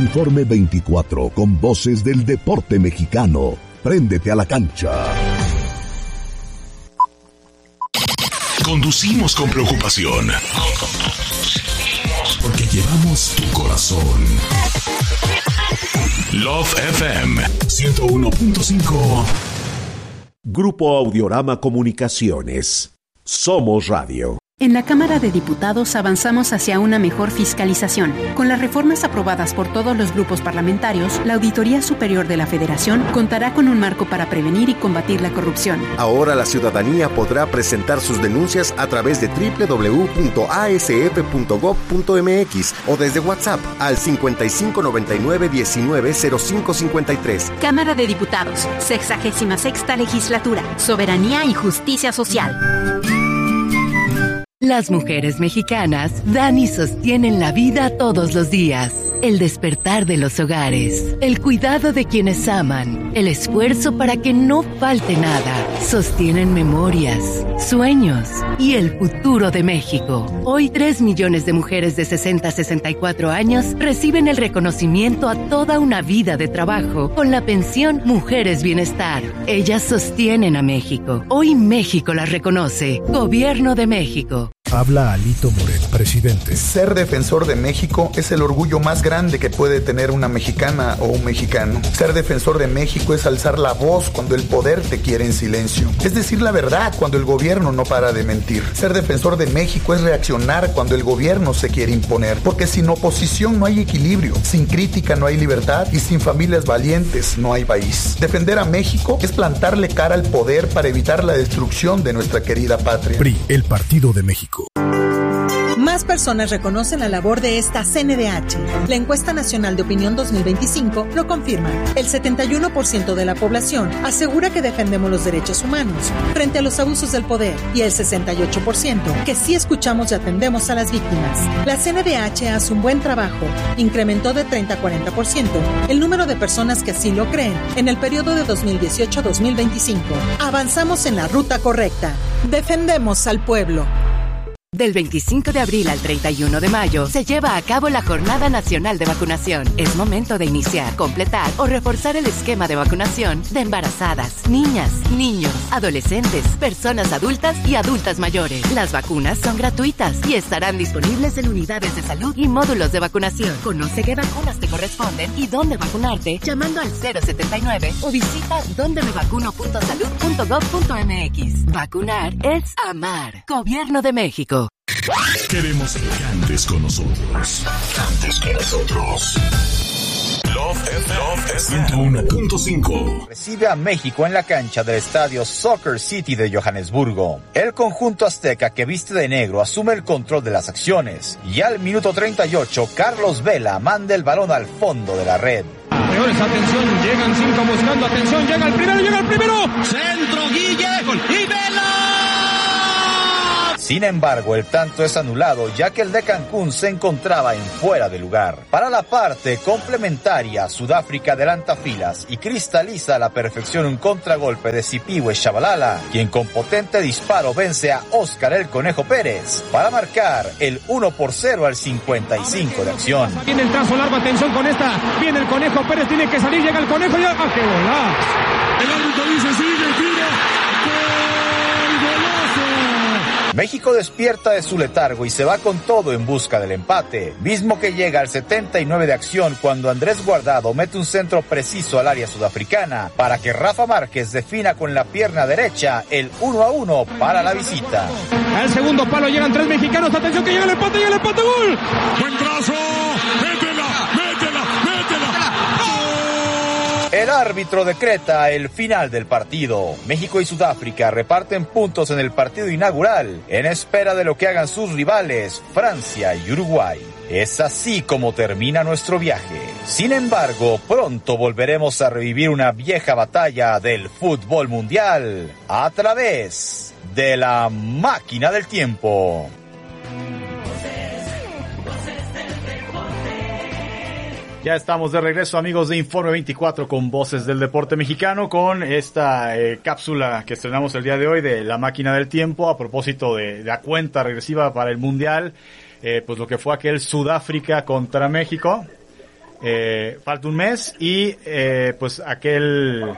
Informe 24 con voces del deporte mexicano. Préndete a la cancha. Conducimos con preocupación. Porque llevamos tu corazón. Love FM 101.5. Grupo Audiorama Comunicaciones. Somos Radio. En la Cámara de Diputados avanzamos hacia una mejor fiscalización. Con las reformas aprobadas por todos los grupos parlamentarios, la Auditoría Superior de la Federación contará con un marco para prevenir y combatir la corrupción. Ahora la ciudadanía podrá presentar sus denuncias a través de www.asf.gov.mx o desde WhatsApp al 5599-190553. Cámara de Diputados, 66ª Legislatura, Soberanía y Justicia Social. Las mujeres mexicanas dan y sostienen la vida todos los días. El despertar de los hogares, el cuidado de quienes aman, el esfuerzo para que no falte nada. Sostienen memorias, sueños y el futuro de México. Hoy 3 millones de mujeres de 60 a 64 años reciben el reconocimiento a toda una vida de trabajo con la pensión Mujeres Bienestar. Ellas sostienen a México. Hoy México las reconoce. Gobierno de México. Habla Alito Moreno, presidente. Ser defensor de México es el orgullo más grande que puede tener una mexicana o un mexicano. Ser defensor de México es alzar la voz cuando el poder te quiere en silencio. Es decir la verdad cuando el gobierno no para de mentir. Ser defensor de México es reaccionar cuando el gobierno se quiere imponer. Porque sin oposición no hay equilibrio, sin crítica no hay libertad y sin familias valientes no hay país. Defender a México es plantarle cara al poder para evitar la destrucción de nuestra querida patria. PRI, el Partido de México. Más personas reconocen la labor de esta CNDH. La encuesta nacional de opinión 2025 lo confirma. El 71% de la población asegura que defendemos los derechos humanos frente a los abusos del poder y el 68% que sí escuchamos y atendemos a las víctimas. La CNDH hace un buen trabajo. Incrementó de 30 a 40% el número de personas que así lo creen en el periodo de 2018 a 2025. Avanzamos en la ruta correcta. Defendemos al pueblo. Del 25 de abril al 31 de mayo se lleva a cabo la Jornada Nacional de Vacunación. Es momento de iniciar, completar o reforzar el esquema de vacunación de embarazadas, niñas, niños, adolescentes, personas adultas y adultas mayores. Las vacunas son gratuitas y estarán disponibles en unidades de salud y módulos de vacunación. Conoce qué vacunas te corresponden y dónde vacunarte llamando al 079 o visita dondemevacuno.salud.gov.mx. Vacunar es amar. Gobierno de México. Queremos que cantes con nosotros. Cantes con nosotros. Love FM 101.5. Recibe a México en la cancha del estadio Soccer City de Johannesburgo. El conjunto azteca que viste de negro asume el control de las acciones. Y al minuto 38, Carlos Vela manda el balón al fondo de la red. Señores, atención, llegan 5 buscando, atención, llega el primero. Centro, Guille, gol, y Vela. Sin embargo, el tanto es anulado ya que el de Cancún se encontraba en fuera de lugar. Para la parte complementaria, Sudáfrica adelanta filas y cristaliza a la perfección un contragolpe de Sipihue Shabalala, quien con potente disparo vence a Óscar el Conejo Pérez para marcar el 1-0 al 55 de acción. Viene el trazo largo, atención con esta, viene el Conejo Pérez, tiene que salir, llega el Conejo y ¡ah, qué golazo! El árbitro dice, sigue, tira, México despierta de su letargo y se va con todo en busca del empate, mismo que llega al 79 de acción cuando Andrés Guardado mete un centro preciso al área sudafricana para que Rafa Márquez defina con la pierna derecha el 1-1 para la visita. Al segundo palo llegan 3 mexicanos, atención que llega el empate, gol. Buen trazo, métela. El árbitro decreta el final del partido. México y Sudáfrica reparten puntos en el partido inaugural, en espera de lo que hagan sus rivales, Francia y Uruguay. Es así como termina nuestro viaje. Sin embargo, pronto volveremos a revivir una vieja batalla del fútbol mundial a través de la máquina del tiempo. Ya estamos de regreso, amigos de Informe 24 con Voces del Deporte Mexicano, con esta cápsula que estrenamos el día de hoy de la máquina del tiempo a propósito de la cuenta regresiva para el Mundial, pues lo que fue aquel Sudáfrica contra México. Falta un mes y pues aquel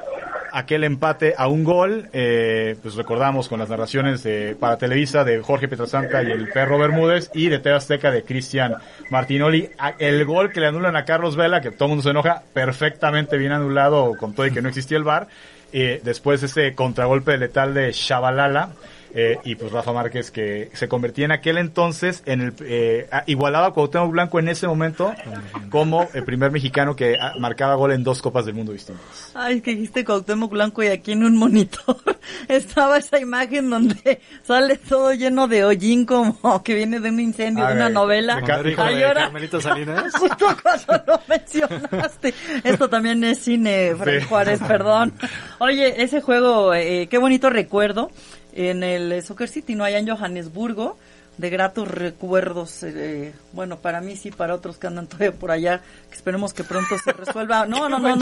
empate a un gol, pues recordamos con las narraciones para Televisa de Jorge Pietrasanta y el Perro Bermúdez, y de TV Azteca de Cristian Martinoli, el gol que le anulan a Carlos Vela, que todo el mundo se enoja, perfectamente bien anulado con todo y que no existía el VAR. Después ese contragolpe letal de Shabalala, y pues Rafa Márquez, que se convertía en aquel entonces en el igualaba a Cuauhtémoc Blanco en ese momento como el primer mexicano que marcaba gol en 2 Copas del Mundo distintas. Ay, que dijiste Cuauhtémoc Blanco y aquí en un monitor estaba esa imagen donde sale todo lleno de hollín, como que viene de un incendio, de una novela. De Carmelita Salinas. Justo cuando lo mencionaste. Esto también es cine, Fray Juárez, perdón. Oye, ese juego, qué bonito recuerdo. En el Soccer City, ¿no? Allá en Johannesburgo, de gratos recuerdos, bueno, para mí sí, para otros que andan todavía por allá, que esperemos que pronto se resuelva. No,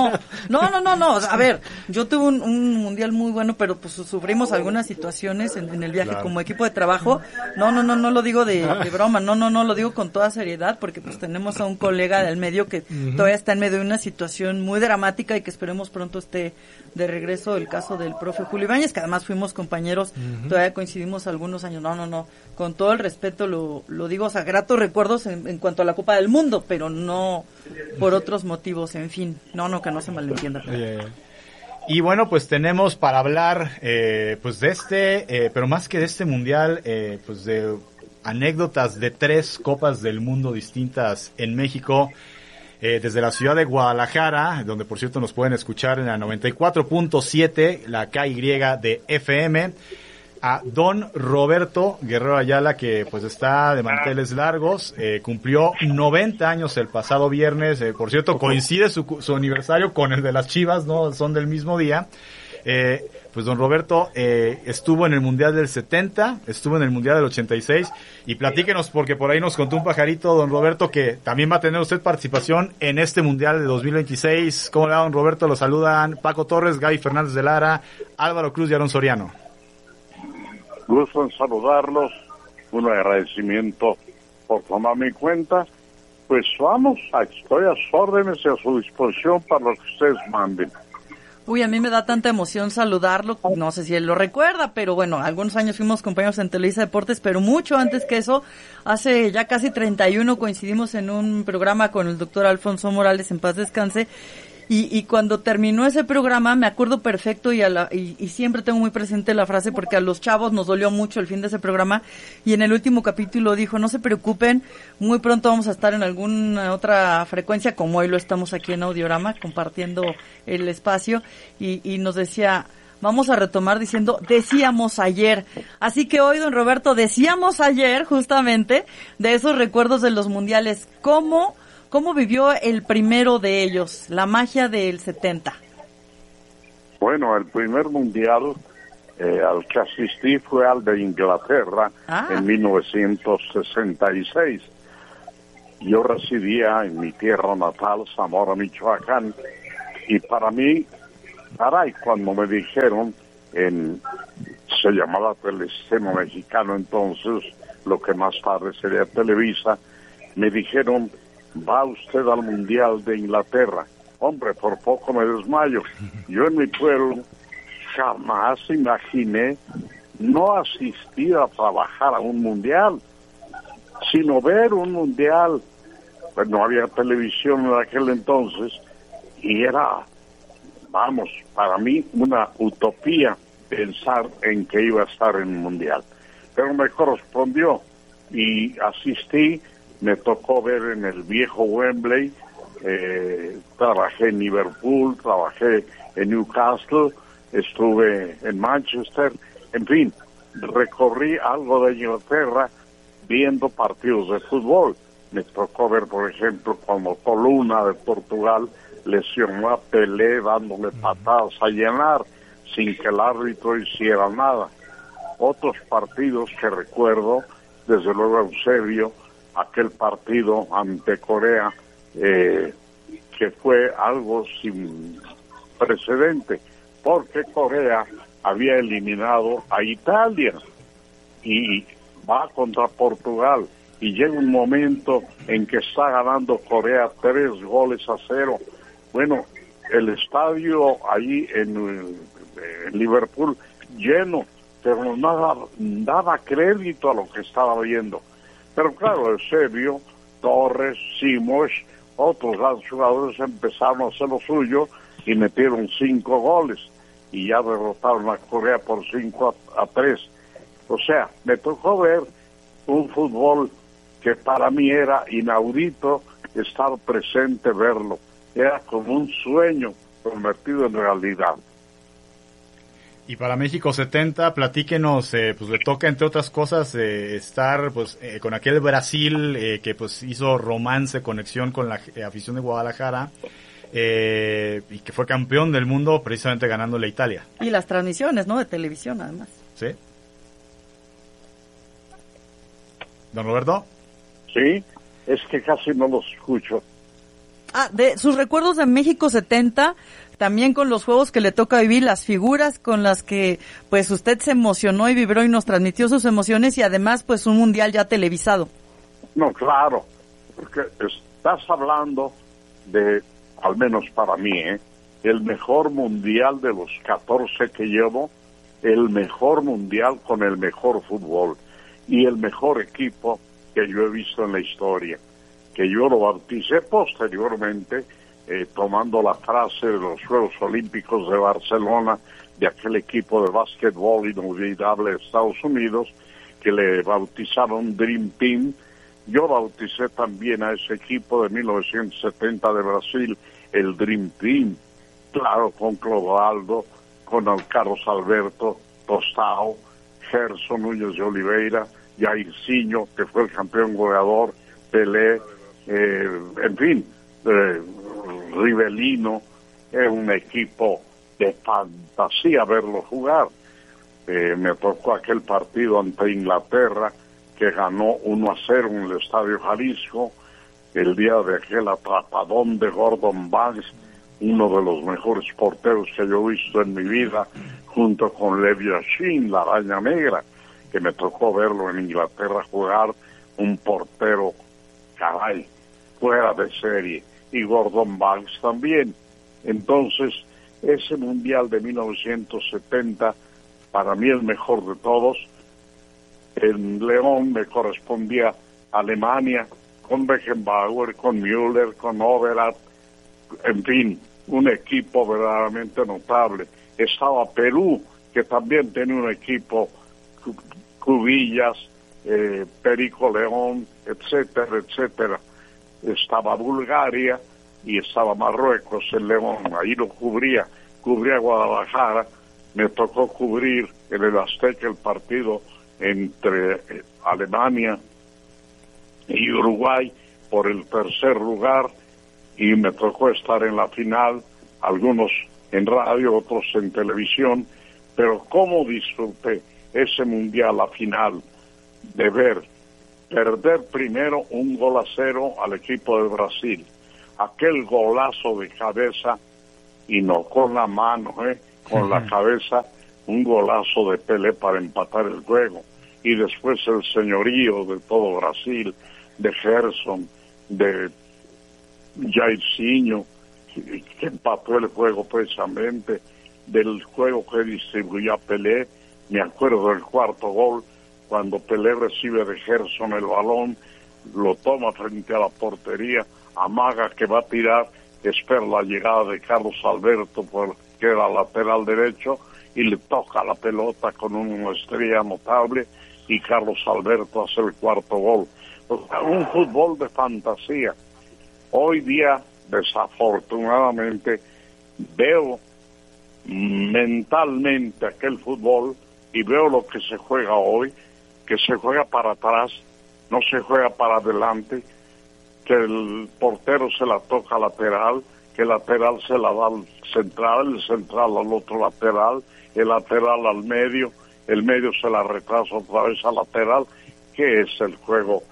a ver, yo tuve un mundial muy bueno, pero pues sufrimos algunas situaciones en el viaje como equipo de trabajo. No lo digo de broma, no, lo digo con toda seriedad, porque pues tenemos a un colega del medio que todavía está en medio de una situación muy dramática y que esperemos pronto esté de regreso, el caso del profe Julio Ibáñez, que además fuimos compañeros, todavía coincidimos algunos años. No, con todo el respeto lo digo, o sea, gratos recuerdos en cuanto a la Copa del Mundo, pero no por otros motivos, en fin, que no se malentienda. Y bueno, pues tenemos para hablar pues de pero más que de este mundial, pues de anécdotas de 3 Copas del Mundo distintas en México. Desde la ciudad de Guadalajara, donde por cierto nos pueden escuchar en la 94.7, la KY de FM, a don Roberto Guerrero Ayala, que pues está de manteles largos, cumplió 90 años el pasado viernes, por cierto coincide su aniversario con el de las Chivas, no son del mismo día. Pues don Roberto estuvo en el Mundial del 70, estuvo en el Mundial del 86, y platíquenos, porque por ahí nos contó un pajarito don Roberto que también va a tener usted participación en este Mundial de 2026. ¿Cómo le va, don Roberto? Lo saludan Paco Torres, Gaby Fernández de Lara, Álvaro Cruz y Aarón Soriano. Gusto en saludarlos, un agradecimiento por tomarme en cuenta. Pues vamos, estoy a sus órdenes y a su disposición para lo que ustedes manden. Uy, a mí me da tanta emoción saludarlo, no sé si él lo recuerda, pero bueno, algunos años fuimos compañeros en Televisa Deportes, pero mucho antes que eso, hace ya casi 31 coincidimos en un programa con el doctor Alfonso Morales, en paz descanse, y cuando terminó ese programa me acuerdo perfecto y siempre tengo muy presente la frase, porque a los chavos nos dolió mucho el fin de ese programa, y en el último capítulo dijo: no se preocupen, muy pronto vamos a estar en alguna otra frecuencia, como hoy lo estamos aquí en Audiorama, compartiendo el espacio, y nos decía: vamos a retomar diciendo, decíamos ayer. Así que hoy, don Roberto, decíamos ayer justamente de esos recuerdos de los mundiales. ¿Cómo vivió el primero de ellos, la magia del 70? Bueno, el primer mundial al que asistí fue al de Inglaterra en 1966. Yo residía en mi tierra natal, Zamora, Michoacán, y para mí, cuando me dijeron, se llamaba Telesistema Mexicano entonces, lo que más tarde sería Televisa, me dijeron: va usted al Mundial de Inglaterra. Hombre, por poco me desmayo. Yo en mi pueblo jamás imaginé no asistir a trabajar a un mundial, sino ver un mundial. Pues no había televisión en aquel entonces y era, para mí una utopía pensar en que iba a estar en un mundial. Pero me correspondió y asistí. Me tocó ver en el viejo Wembley, trabajé en Liverpool, trabajé en Newcastle, estuve en Manchester, en fin, recorrí algo de Inglaterra viendo partidos de fútbol. Me tocó ver, por ejemplo, cuando Coluna de Portugal lesionó a Pelé dándole patadas a llenar sin que el árbitro hiciera nada. Otros partidos que recuerdo, desde luego Eusebio, aquel partido ante Corea, que fue algo sin precedente, porque Corea había eliminado a Italia y va contra Portugal y llega un momento en que está ganando Corea 3-0. Bueno, el estadio ahí en Liverpool lleno, pero no daba crédito a lo que estaba viendo. Pero claro, Eusebio, Torres, Simos, otros grandes jugadores empezaron a hacer lo suyo y metieron 5 goles y ya derrotaron a Corea por 5-3. O sea, me tocó ver un fútbol que para mí era inaudito estar presente, verlo. Era como un sueño convertido en realidad. Y para México 70, platíquenos, pues le toca entre otras cosas estar pues con aquel Brasil que pues hizo romance, conexión con la afición de Guadalajara y que fue campeón del mundo precisamente ganándole a Italia. Y las transmisiones, ¿no? De televisión además. Sí. ¿Don Roberto? Sí, es que casi no los escucho. De sus recuerdos de México 70, también con los juegos que le toca vivir, las figuras con las que pues usted se emocionó y vibró y nos transmitió sus emociones y además pues un mundial ya televisado. No, claro, porque estás hablando de, al menos para mí, el mejor mundial de los 14 que llevo, el mejor mundial con el mejor fútbol y el mejor equipo que yo he visto en la historia, que yo lo bauticé posteriormente tomando la frase de los Juegos Olímpicos de Barcelona, de aquel equipo de básquetbol inolvidable de Estados Unidos, que le bautizaron Dream Team. Yo bauticé también a ese equipo de 1970 de Brasil, el Dream Team, claro, con Clodoaldo, con Carlos Alberto, Tostão, Gerson Núñez de Oliveira, Jairzinho, que fue el campeón goleador, Pelé, en fin, Rivelino. Es un equipo de fantasía verlo jugar. Me tocó aquel partido ante Inglaterra que ganó 1-0 en el Estadio Jalisco, el día de aquel atrapadón de Gordon Banks, uno de los mejores porteros que yo he visto en mi vida, junto con Lev Yashin, la araña negra, que me tocó verlo en Inglaterra jugar, un portero, caray, fuera de serie, y Gordon Banks también. Entonces, ese Mundial de 1970, para mí el mejor de todos. En León me correspondía Alemania, con Beckenbauer, con Müller, con Overath, en fin, un equipo verdaderamente notable. Estaba Perú, que también tenía un equipo, Cubillas, Perico León, etcétera, etcétera. Estaba Bulgaria y estaba Marruecos en León, ahí lo cubría Guadalajara. Me tocó cubrir en el Azteca el partido entre Alemania y Uruguay por el tercer lugar, y me tocó estar en la final, algunos en radio, otros en televisión, pero cómo disfruté ese mundial, la final, de ver perder primero 1-0 al equipo de Brasil, aquel golazo de cabeza, y no con la mano, con la cabeza, un golazo de Pelé para empatar el juego, y después el señorío de todo Brasil, de Gerson, de Jairzinho, que empató el juego precisamente, del juego que distribuyó a Pelé. Me acuerdo del cuarto gol, cuando Pelé recibe de Gerson el balón, lo toma frente a la portería, amaga que va a tirar, espera la llegada de Carlos Alberto, que era lateral derecho, y le toca la pelota con una maestría notable, y Carlos Alberto hace el cuarto gol. O sea, un fútbol de fantasía. Hoy día, desafortunadamente, veo mentalmente aquel fútbol y veo lo que se juega hoy, que se juega para atrás, no se juega para adelante, que el portero se la toca lateral, que el lateral se la da al central, el central al otro lateral, el lateral al medio, el medio se la retrasa otra vez al lateral, que es el juego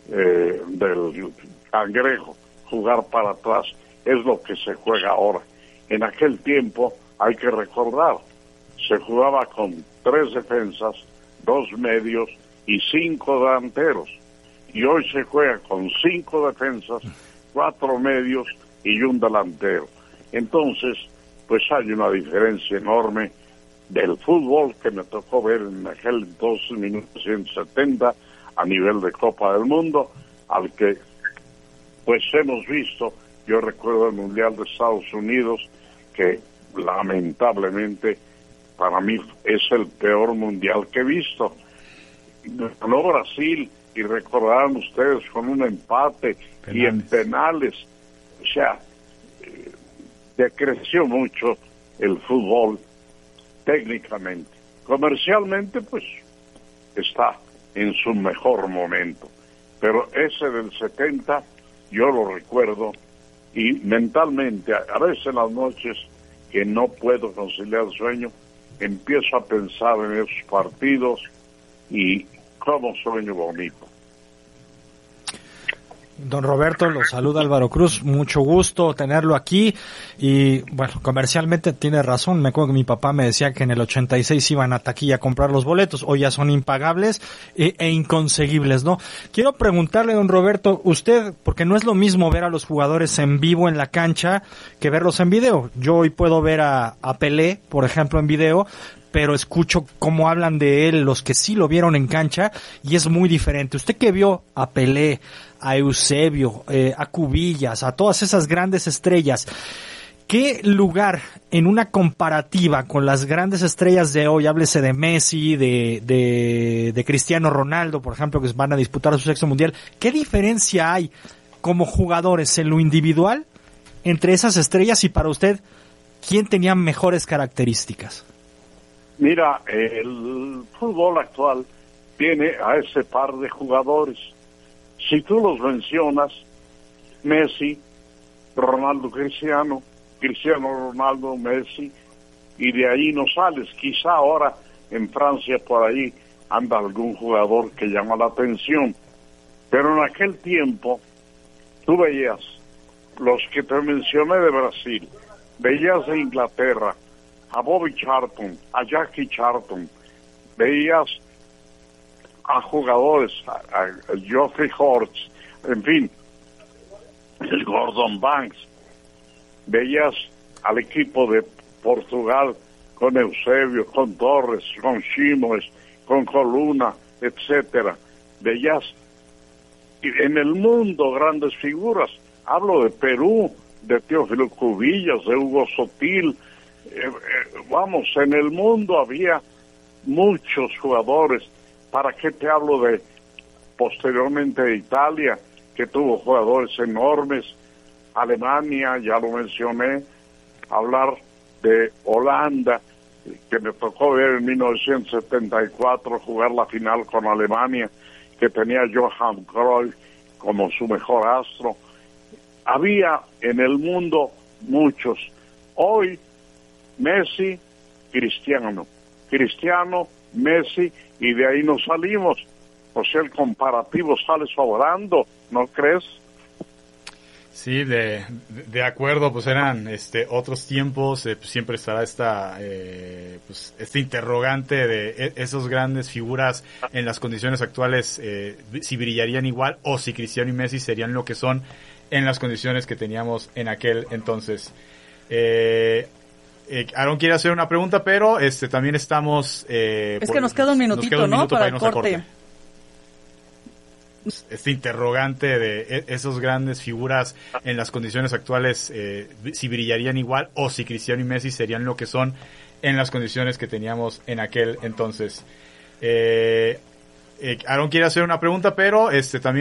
del cangrejo, jugar para atrás, es lo que se juega ahora. En aquel tiempo, hay que recordar, se jugaba con 3 defensas, 2 medios y 5 delanteros. y hoy se juega con 5 defensas, 4 medios y un delantero. Entonces, pues hay una diferencia enorme del fútbol que me tocó ver en aquel entonces, 1970, a nivel de Copa del Mundo, al que pues hemos visto. Yo recuerdo el Mundial de Estados Unidos, que lamentablemente para mí es el peor mundial que he visto. Ganó Brasil, y recordarán ustedes, con un empate y en penales. O sea, decreció mucho el fútbol técnicamente. Comercialmente, pues, está en su mejor momento. Pero ese del 70, yo lo recuerdo, y mentalmente, a veces en las noches que no puedo conciliar el sueño, empiezo a pensar en esos partidos y cómo sueño bonito. Don Roberto, lo saluda Álvaro Cruz, mucho gusto tenerlo aquí. Y bueno, comercialmente tiene razón. Me acuerdo que mi papá me decía que en el 86 iban a taquilla a comprar los boletos, hoy ya son impagables e inconseguibles, ¿no? Quiero preguntarle, don Roberto, usted, porque no es lo mismo ver a los jugadores en vivo en la cancha que verlos en video. Yo hoy puedo ver a Pelé, por ejemplo, en video, pero escucho cómo hablan de él los que sí lo vieron en cancha y es muy diferente. Usted que vio a Pelé, a Eusebio, a Cubillas, a todas esas grandes estrellas, ¿qué lugar en una comparativa con las grandes estrellas de hoy, háblese de Messi, de Cristiano Ronaldo, por ejemplo, que van a disputar su sexto mundial, qué diferencia hay como jugadores en lo individual entre esas estrellas y para usted, quién tenía mejores características? Mira, el fútbol actual tiene a ese par de jugadores. Si tú los mencionas, Messi, Ronaldo, Cristiano Ronaldo, Messi, y de ahí no sales. Quizá ahora en Francia por ahí anda algún jugador que llama la atención, pero en aquel tiempo tú veías los que te mencioné de Brasil, veías de Inglaterra a Bobby Charlton, a Jackie Charlton, veías a jugadores, a Geoffrey Horst, en fin, el Gordon Banks, veías al equipo de Portugal con Eusebio, con Torres, con Simões, con Coluna, etcétera. Veías en el mundo grandes figuras. Hablo de Perú, de Teófilo Cubillas, de Hugo Sotil. Vamos, en el mundo había muchos jugadores. ¿Para qué te hablo de posteriormente de Italia, que tuvo jugadores enormes? Alemania, ya lo mencioné. Hablar de Holanda, que me tocó ver en 1974 jugar la final con Alemania, que tenía Johan Cruyff como su mejor astro. Había en el mundo muchos. Hoy Messi, Cristiano, Messi, y de ahí nos salimos. O sea, el comparativo sale sobrando, ¿no crees? Sí, de acuerdo, pues eran otros tiempos, siempre estará este interrogante de esos grandes figuras en las condiciones actuales, si brillarían igual o si Cristiano y Messi serían lo que son en las condiciones que teníamos en aquel entonces. Aaron quiere hacer una pregunta, pero también estamos... es que nos queda un minutito, ¿no? Para el corte. Este interrogante de esos grandes figuras en las condiciones actuales, si brillarían igual o si Cristiano y Messi serían lo que son en las condiciones que teníamos en aquel entonces. Aaron quiere hacer una pregunta, pero también